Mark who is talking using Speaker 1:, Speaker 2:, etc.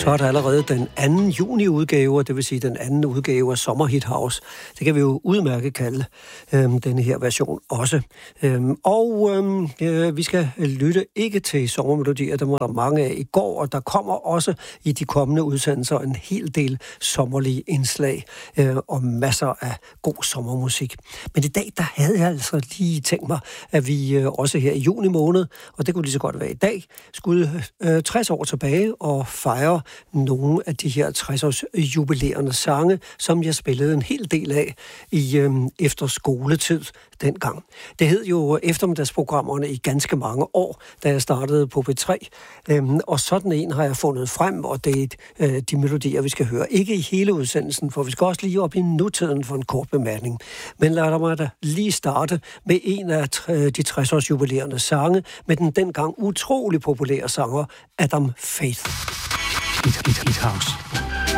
Speaker 1: Så er der allerede den 2. juni-udgave, det vil sige den anden udgave af Sommerhit House. Det kan vi jo udmærket kalde denne her version også. Vi skal lytte ikke til sommermelodier, der var der mange af i går, og der kommer også i de kommende udsendelser en hel del sommerlige indslag og masser af god sommermusik. Men i dag, der havde jeg altså lige tænkt mig, at vi også her i juni måned, og det kunne lige så godt være i dag, skulle 60 år tilbage og fejre nogle af de her 60-års jubilerende sange, som jeg spillede en hel del af i efter skoletid dengang. Det hed jo eftermiddagsprogrammerne i ganske mange år, da jeg startede på P3, og sådan en har jeg fundet frem, og det er de melodier, vi skal høre. Ikke i hele udsendelsen, for vi skal også lige op i nutiden for en kort bemærkning. Men lad mig da lige starte med en af de 60-års jubilerende sange, med den dengang utrolig populære sanger Adam Faith.
Speaker 2: Hit House.